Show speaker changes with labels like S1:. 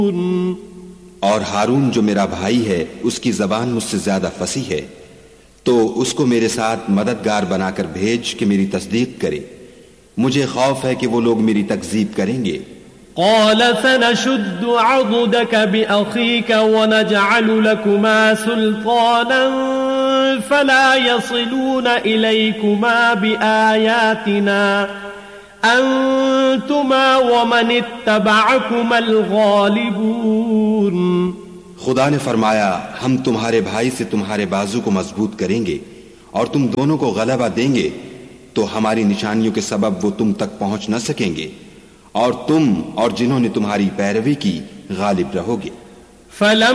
S1: और हारून जो मेरा भाई है उसकी जबान मुझसे ज्यादा फसी है, तो उसको मेरे साथ मददगार बनाकर भेज कि मेरी तस्दीक करे। मुझे खौफ है कि वो लोग मेरी तकजीब करेंगे।
S2: क़ाल सनशुद्दु अज़ुदक बिअख़ीक वनजअलु लकुमा सुल्तानन फला यसिलून इलैकुमा बिआयातिना अंतुमा वमन इत्तबअकुमल गालिबून।
S1: खुदा ने फरमाया, हम तुम्हारे भाई से तुम्हारे बाजू को मजबूत करेंगे और तुम दोनों को गलबा देंगे, तो हमारी निशानियों के सबब वो तुम तक पहुंच न सकेंगे और तुम और जिन्होंने तुम्हारी पैरवी की गालिब रहोगे।